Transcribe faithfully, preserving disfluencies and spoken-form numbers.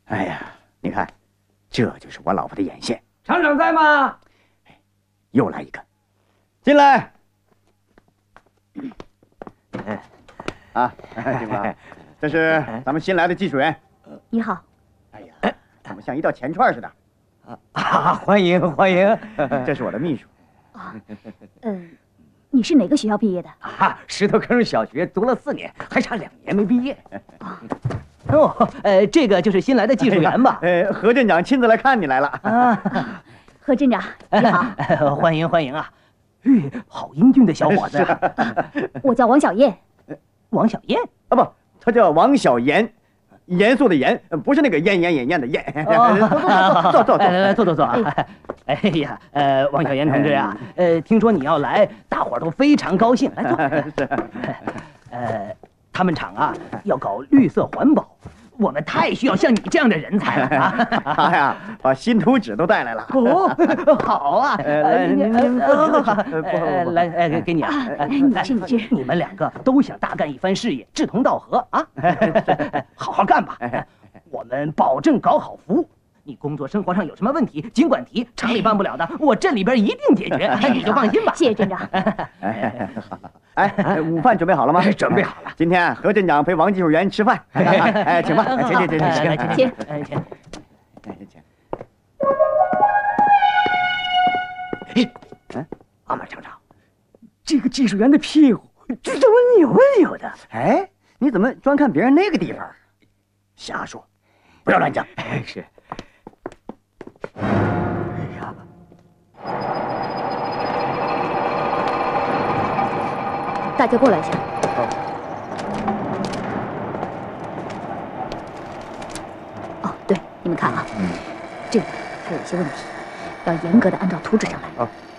哎呀，你看，这就是我老婆的眼线。 厂长在吗？ 又来一个，进来。啊，警官，这是咱们新来的技术员。 你好。 哎呀，怎么像一道钱串似的？ 啊，欢迎欢迎。 这是我的秘书。 啊，嗯，你是哪个学校毕业的？ 啊，石头坑小学读了四年，还差两年没毕业。啊。哦，呃，这个就是新来的技术员吧？ 呃，何镇长亲自来看你来了。 啊，何镇长，你好。 欢迎欢迎啊！吁，好英俊的小伙子呀！ 我叫王小燕。 王小燕？ 啊不，他叫王小严，严肃的严，不是那个燕燕燕燕的燕。坐坐坐， 来来来，坐坐坐。哎呀，呃，王小严同志啊，呃，听说你要来，大伙儿都非常高兴。来坐。呃，他们厂啊要搞绿色环保，我们太需要像你这样的人才了啊！ 他呀，把新图纸都带来了。 哦，好啊！ 来，您您不来，哎，给你啊！ 你吃你吃。 你们两个都想大干一番事业，志同道合啊！好好干吧，我们保证搞好服务。你工作生活上有什么问题，尽管提，厂里办不了的，我镇里边一定解决，你就放心吧。 谢谢镇长。 哎，午饭准备好了吗？ 准备好了。 今天何镇长陪王技术员吃饭。哎，请吧，请请请请请请请。 请。 哎，嗯，阿满厂长，这个技术员的屁股这怎么扭扭的？ 哎，你怎么专看别人那个地方？瞎说，不要乱讲。 是。哎呀！ 大家过来一下。哦，对，你们看啊，这个还有一些问题，要严格的按照图纸上来。